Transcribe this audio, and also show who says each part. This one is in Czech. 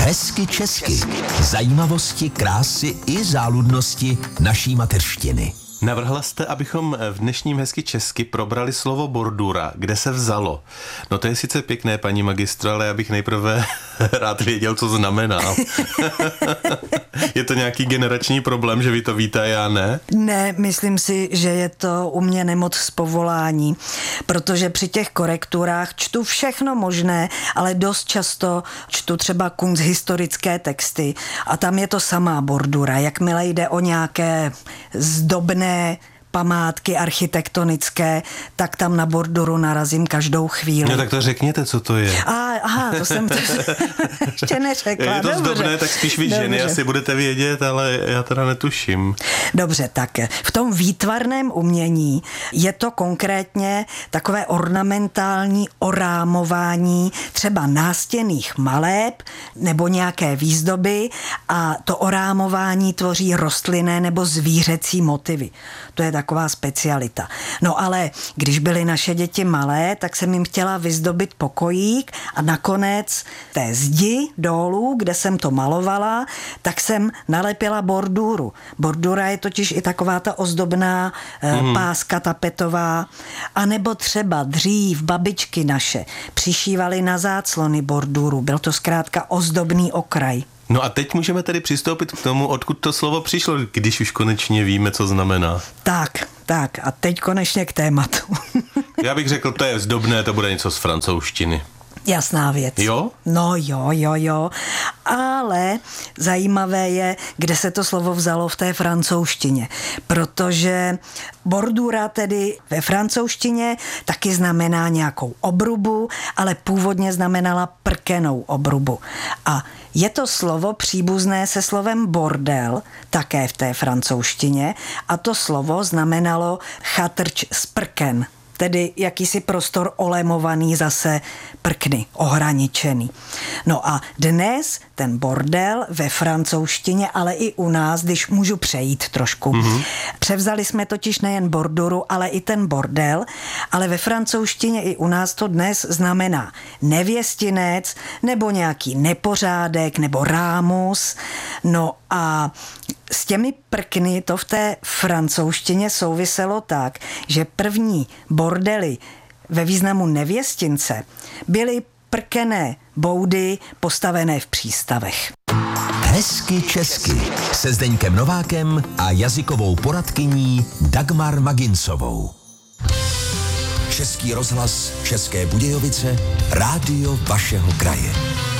Speaker 1: Hezky česky. Zajímavosti, krásy i záludnosti naší mateřštiny.
Speaker 2: Navrhla jste, abychom v dnešním Hezky česky probrali slovo bordura, kde se vzalo. No to je sice pěkné, paní magistro, ale já bych nejprve rád věděl, co znamená. Je to nějaký generační problém, že vy to víte a já ne?
Speaker 3: Ne, myslím si, že je to u mě nemoc z povolání, protože při těch korekturách čtu všechno možné, ale dost často čtu třeba kunsthistorické texty a tam je to samá bordura. Jakmile jde o nějaké zdobné památky architektonické, tak tam na borduru narazím každou chvíli.
Speaker 2: No tak to řekněte, co to je.
Speaker 3: Aha, to jsem to ještě neřekla.
Speaker 2: Je to zdobné, tak spíš vy ženy asi budete vědět, ale já teda netuším.
Speaker 3: Dobře, tak v tom výtvarném umění je to konkrétně takové ornamentální orámování třeba nástěnných maleb nebo nějaké výzdoby a to orámování tvoří rostlinné nebo zvířecí motivy. To je taková specialita. No ale když byly naše děti malé, tak jsem jim chtěla vyzdobit pokojík a nakonec té zdi dolů, kde jsem to malovala, tak jsem nalepila borduru. Bordura je totiž i taková ta ozdobná páska tapetová, anebo třeba dřív babičky naše přišívaly na záclony borduru. Byl to zkrátka ozdobný okraj.
Speaker 2: No a teď můžeme tedy přistoupit k tomu, odkud to slovo přišlo, když už konečně víme, co znamená.
Speaker 3: Tak a teď konečně k tématu.
Speaker 2: Já bych řekl, to je zdobné, to bude něco z francouzštiny.
Speaker 3: Jasná věc.
Speaker 2: Jo?
Speaker 3: No jo. Ale zajímavé je, kde se to slovo vzalo v té francouzštině. Protože bordura tedy ve francouzštině taky znamená nějakou obrubu, ale původně znamenala prkenou obrubu. A je to slovo příbuzné se slovem bordel, také v té francouzštině, a to slovo znamenalo chatrč z prken. Tedy jakýsi prostor olemovaný zase prkny, ohraničený. No a dnes ten bordel ve francouzštině, ale i u nás, když můžu přejít trošku. Převzali jsme totiž nejen borduru, ale i ten bordel, ale ve francouzštině i u nás to dnes znamená nevěstinec, nebo nějaký nepořádek, nebo rámus. No a s těmi prkny to v té francouzštině souviselo tak, že první bordely ve významu nevěstince byly prkené boudy postavené v přístavech.
Speaker 1: Hezky česky se Zdeňkem Novákem a jazykovou poradkyní Dagmar Maginsovou. Český rozhlas České Budějovice, rádio vašeho kraje.